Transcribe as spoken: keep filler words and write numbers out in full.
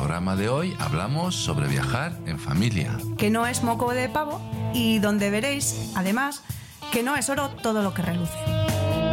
programa de hoy hablamos sobre viajar en familia. Que no es moco de pavo y donde veréis, además, que no es oro todo lo que reluce.